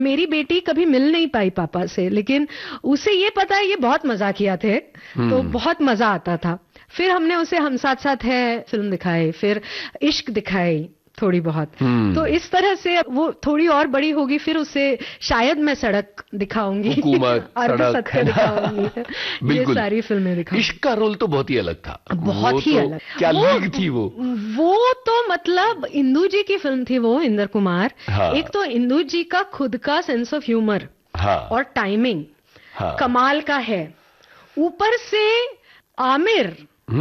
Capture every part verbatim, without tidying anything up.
मेरी बेटी कभी मिल नहीं पाई पापा से, लेकिन उसे ये पता है ये बहुत मजाकिया थे, तो बहुत मजा आता था। फिर हमने उसे हम साथ साथ है फिल्म दिखाई, फिर इश्क दिखाई थोड़ी बहुत। तो इस तरह से वो थोड़ी और बड़ी होगी, फिर उसे शायद मैं सड़क दिखाऊंगी, सड़क दिखाऊंगी, ये सारी फिल्में दिखाऊंगी। इश्क का रोल तो बहुत ही अलग था, बहुत ही तो अलग। क्या लीग थी वो वो तो मतलब इंदु जी की फिल्म थी वो, इंदर कुमार। हाँ। एक तो इंदु जी का खुद का सेंस ऑफ ह्यूमर, हाँ। और टाइमिंग हाँ। कमाल का है। ऊपर से आमिर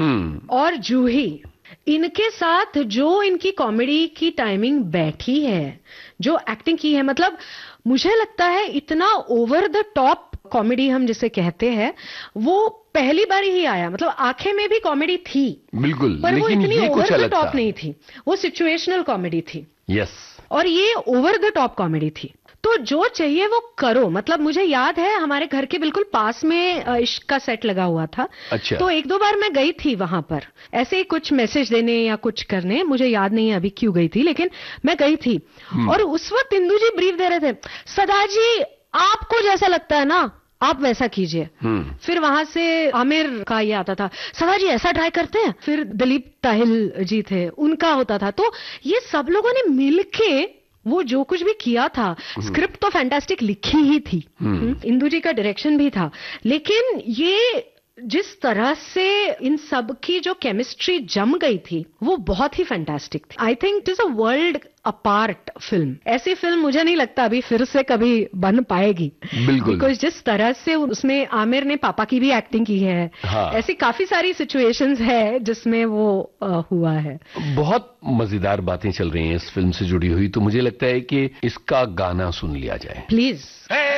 और जूही, इनके साथ जो इनकी कॉमेडी की टाइमिंग बैठी है, जो एक्टिंग की है, मतलब मुझे लगता है इतना ओवर द टॉप कॉमेडी हम जिसे कहते हैं, वो पहली बार ही आया। मतलब आंखें में भी कॉमेडी थी बिल्कुल, पर लेकिन वो इतनी ये कुछ ओवर द अलग टॉप था। नहीं थी, वो सिचुएशनल कॉमेडी थी। यस। और ये ओवर द टॉप कॉमेडी थी। तो जो चाहिए वो करो। मतलब मुझे याद है हमारे घर के बिल्कुल पास में इश्क का सेट लगा हुआ था। अच्छा। तो एक दो बार मैं गई थी वहां पर, ऐसे ही कुछ मैसेज देने या कुछ करने, मुझे याद नहीं है अभी क्यों गई थी, लेकिन मैं गई थी। और उस वक्त इंदु जी ब्रीफ दे रहे थे, सदा जी आपको जैसा लगता है ना आप वैसा कीजिए। फिर वहां से आमिर का ये आता था, सदा जी ऐसा ट्राई करते हैं। फिर दिलीप ताहिल जी थे, उनका होता था। तो ये सब लोगों ने मिलके वो जो कुछ भी किया था, स्क्रिप्ट तो फैंटास्टिक लिखी ही थी, इंदु जी का डायरेक्शन भी था, लेकिन ये जिस तरह से इन सब की जो केमिस्ट्री जम गई थी वो बहुत ही फैंटास्टिक थी। I think it is a world apart film. ऐसी फिल्म मुझे नहीं लगता अभी फिर से कभी बन पाएगी। बिल्कुल। बिकॉज जिस तरह से उसमें आमिर ने पापा की भी एक्टिंग की है। हाँ। ऐसी काफी सारी सिचुएशंस है जिसमें वो आ, हुआ है। बहुत मजेदार बातें चल रही हैं इस फिल्म से जुड़ी हुई, तो मुझे लगता है कि इसका गाना सुन लिया जाए प्लीज।